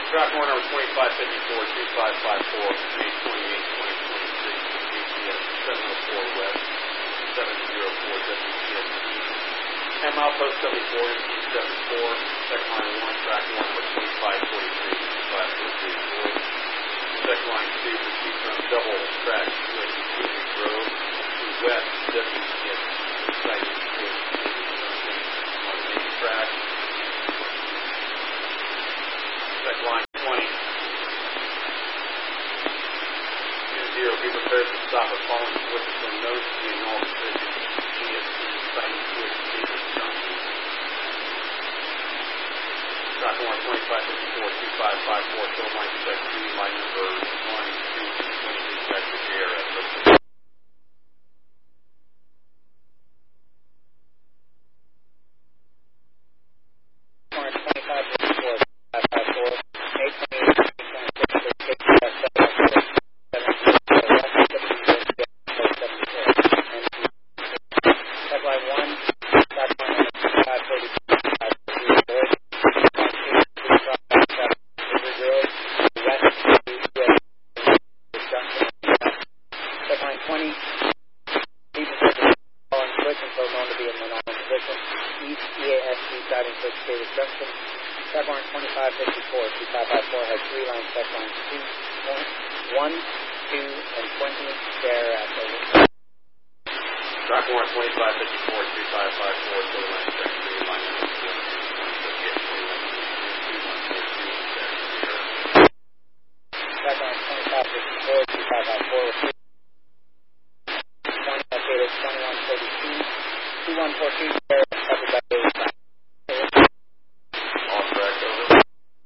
Track one number 2554, 2554, May 28, 2023, ATS 704 West, 704 WTS East. And milepost 74, MT 74, second line 1, track 1 number 2543, 2543. Second line 2, proceed from double track switch Cedar Grove to west WTS site switch on the main track. Second line 20. 2-0, be prepared to stop at following switches from nose to the north position. TSC site switch Cedar Junction. Track 1 2554, 2554, total line check 2, line number 1, 2, 22, back to JRS.